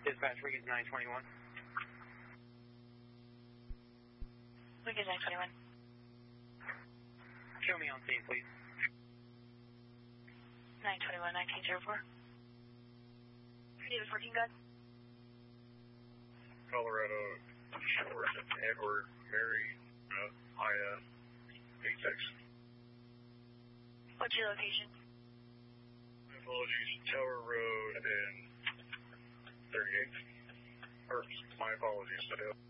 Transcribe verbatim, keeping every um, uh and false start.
Dispatch, Wiggins nine twenty-one. Wiggins nine twenty-one. Show me on scene, please. nine twenty-one, nineteen oh four. David fourteen, gun. Colorado Shores, Edward, Mary, uh, Aya, eight six. What's your location? My apologies, Tower Road and thirty-eight. Or, my apologies,